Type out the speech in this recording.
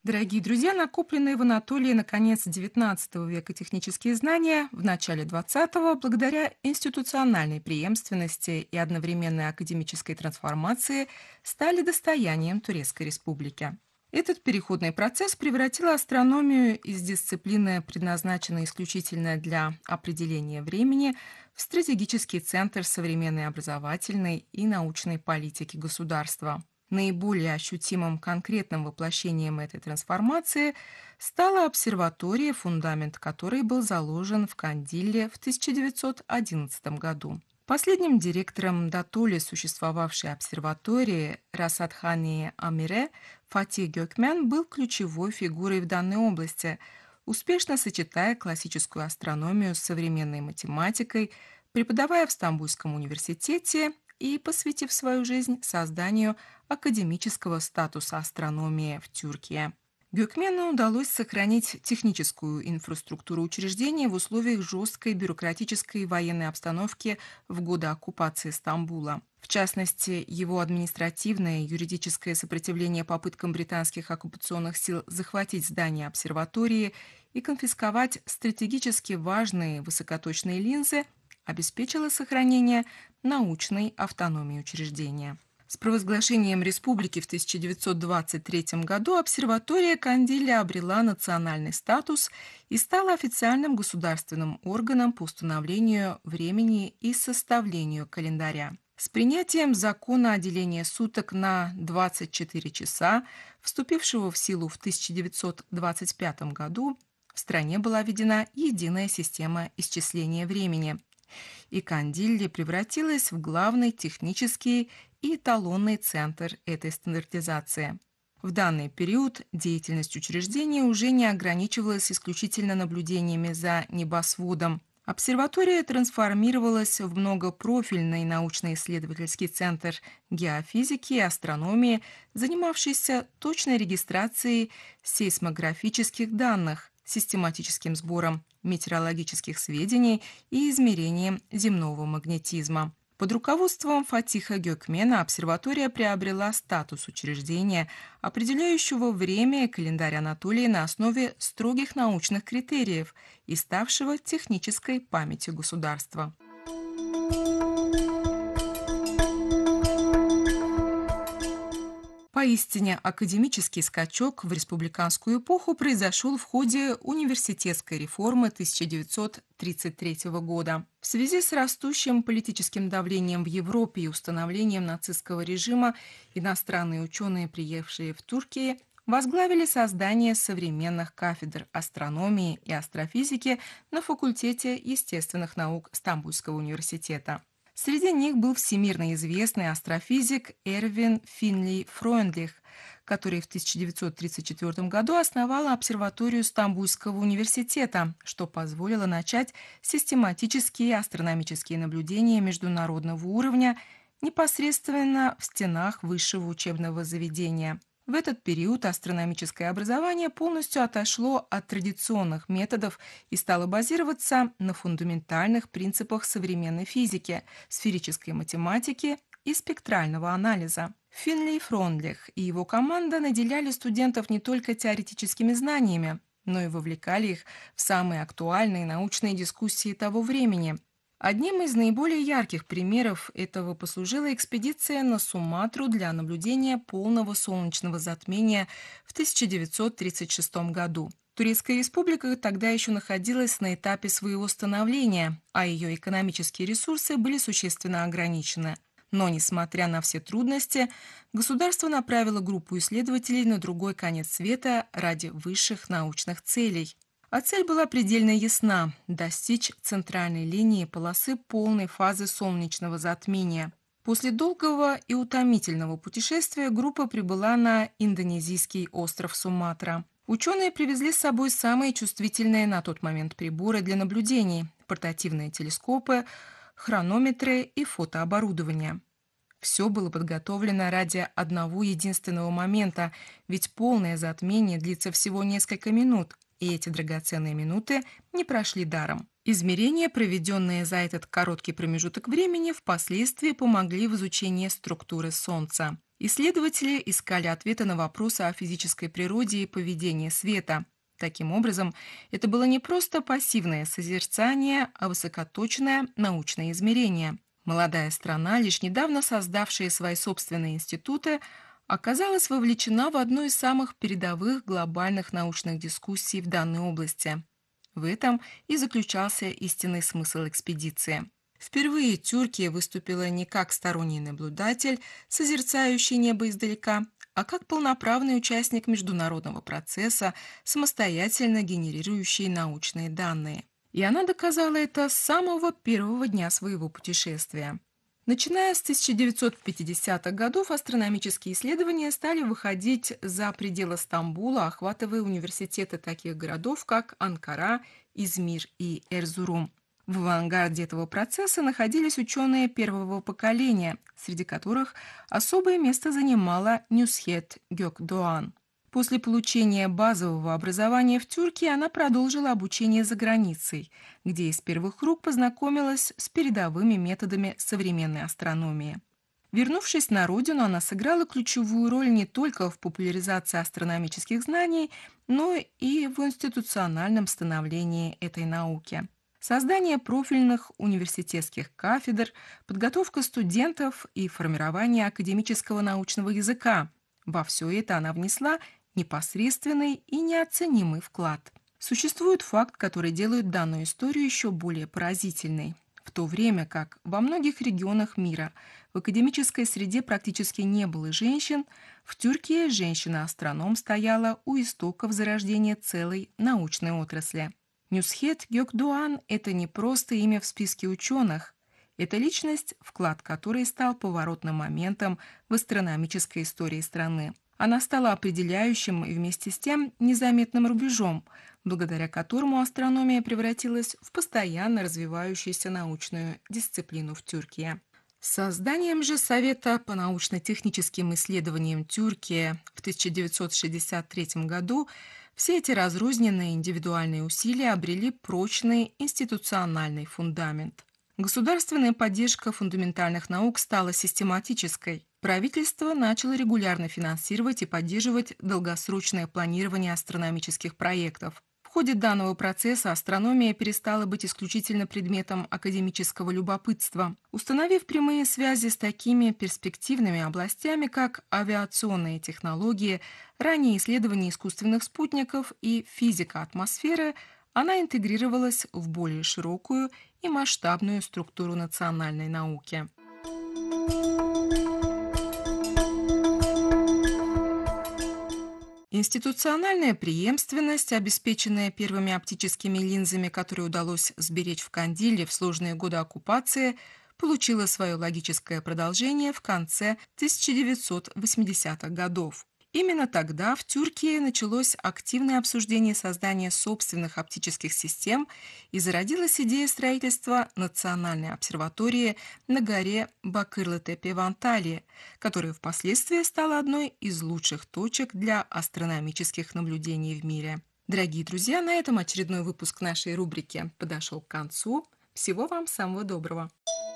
Дорогие друзья, накопленные в Анатолии на конец XIX века технические знания в начале XX благодаря институциональной преемственности и одновременной академической трансформации стали достоянием Турецкой Республики. Этот переходный процесс превратил астрономию из дисциплины, предназначенной исключительно для определения времени, в стратегический центр современной образовательной и научной политики государства. Наиболее ощутимым конкретным воплощением этой трансформации стала обсерватория, фундамент которой был заложен в Кандиле в 1911 году. Последним директором дотоле существовавшей обсерватории Расадхани Амире Фатих Гёкмян был ключевой фигурой в данной области, успешно сочетая классическую астрономию с современной математикой, преподавая в Стамбульском университете и посвятив свою жизнь созданию академического статуса астрономии в Тюркии. Гюкмену удалось сохранить техническую инфраструктуру учреждения в условиях жесткой бюрократической и военной обстановки в годы оккупации Стамбула. В частности, его административное и юридическое сопротивление попыткам британских оккупационных сил захватить здание обсерватории и конфисковать стратегически важные высокоточные линзы обеспечило сохранение научной автономии учреждения. С провозглашением республики в 1923 году обсерватория Кандиля обрела национальный статус и стала официальным государственным органом по установлению времени и составлению календаря. С принятием закона о делении суток на 24 часа, вступившего в силу в 1925 году, в стране была введена единая система исчисления времени, и Кандилли превратилась в главный технический и эталонный центр этой стандартизации. В данный период деятельность учреждения уже не ограничивалась исключительно наблюдениями за небосводом. Обсерватория трансформировалась в многопрофильный научно-исследовательский центр геофизики и астрономии, занимавшийся точной регистрацией сейсмографических данных, систематическим сбором метеорологических сведений и измерением земного магнетизма. Под руководством Фатиха Гёкмена обсерватория приобрела статус учреждения, определяющего время и календарь Анатолии на основе строгих научных критериев и ставшего технической памятью государства. Поистине академический скачок в республиканскую эпоху произошел в ходе университетской реформы 1933 года. В связи с растущим политическим давлением в Европе и установлением нацистского режима иностранные ученые, приехавшие в Турцию, возглавили создание современных кафедр астрономии и астрофизики на факультете естественных наук Стамбульского университета. Среди них был всемирно известный астрофизик Эрвин Финли Фройндлих, который в 1934 году основал обсерваторию Стамбульского университета, что позволило начать систематические астрономические наблюдения международного уровня непосредственно в стенах высшего учебного заведения. В этот период астрономическое образование полностью отошло от традиционных методов и стало базироваться на фундаментальных принципах современной физики, сферической математики и спектрального анализа. Финли Фрондлих и его команда наделяли студентов не только теоретическими знаниями, но и вовлекали их в самые актуальные научные дискуссии того времени. Одним из наиболее ярких примеров этого послужила экспедиция на Суматру для наблюдения полного солнечного затмения в 1936 году. Турецкая республика тогда еще находилась на этапе своего становления, а ее экономические ресурсы были существенно ограничены. Но, несмотря на все трудности, государство направило группу исследователей на другой конец света ради высших научных целей. А цель была предельно ясна – достичь центральной линии полосы полной фазы солнечного затмения. После долгого и утомительного путешествия группа прибыла на индонезийский остров Суматра. Ученые привезли с собой самые чувствительные на тот момент приборы для наблюдений – портативные телескопы, хронометры и фотооборудование. Все было подготовлено ради одного единственного момента, ведь полное затмение длится всего несколько минут, и эти драгоценные минуты не прошли даром. Измерения, проведенные за этот короткий промежуток времени, впоследствии помогли в изучении структуры Солнца. Исследователи искали ответы на вопросы о физической природе и поведении света. Таким образом, это было не просто пассивное созерцание, а высокоточное научное измерение. Молодая страна, лишь недавно создавшая свои собственные институты, оказалась вовлечена в одну из самых передовых глобальных научных дискуссий в данной области. В этом и заключался истинный смысл экспедиции. Впервые Тюркия выступила не как сторонний наблюдатель, созерцающий небо издалека, а как полноправный участник международного процесса, самостоятельно генерирующий научные данные. И она доказала это с самого первого дня своего путешествия. Начиная с 1950-х годов астрономические исследования стали выходить за пределы Стамбула, охватывая университеты таких городов, как Анкара, Измир и Эрзурум. В авангарде этого процесса находились ученые первого поколения, среди которых особое место занимала Нюсхет Гёкдоан. После получения базового образования в Тюркии она продолжила обучение за границей, где из первых рук познакомилась с передовыми методами современной астрономии. Вернувшись на родину, она сыграла ключевую роль не только в популяризации астрономических знаний, но и в институциональном становлении этой науки. Создание профильных университетских кафедр, подготовка студентов и формирование академического научного языка – во все это она внесла непосредственный и неоценимый вклад. Существует факт, который делает данную историю еще более поразительной. В то время как во многих регионах мира в академической среде практически не было женщин, в Тюркии женщина-астроном стояла у истоков зарождения целой научной отрасли. Нюсхет Гёкдоан – это не просто имя в списке ученых, это личность, вклад которой стал поворотным моментом в астрономической истории страны. Она стала определяющим и вместе с тем незаметным рубежом, благодаря которому астрономия превратилась в постоянно развивающуюся научную дисциплину в Тюркии. С созданием же Совета по научно-техническим исследованиям Тюркии в 1963 году все эти разрозненные индивидуальные усилия обрели прочный институциональный фундамент. Государственная поддержка фундаментальных наук стала систематической. Правительство начало регулярно финансировать и поддерживать долгосрочное планирование астрономических проектов. В ходе данного процесса астрономия перестала быть исключительно предметом академического любопытства, установив прямые связи с такими перспективными областями, как авиационные технологии, ранние исследования искусственных спутников и физика атмосферы. Она интегрировалась в более широкую и масштабную структуру национальной науки. Институциональная преемственность, обеспеченная первыми оптическими линзами, которые удалось сберечь в Кандиле в сложные годы оккупации, получила свое логическое продолжение в конце 1980-х годов. Именно тогда в Тюркии началось активное обсуждение создания собственных оптических систем и зародилась идея строительства национальной обсерватории на горе Бакырлы-Тепе в Анталии, которая впоследствии стала одной из лучших точек для астрономических наблюдений в мире. Дорогие друзья, на этом очередной выпуск нашей рубрики подошел к концу. Всего вам самого доброго!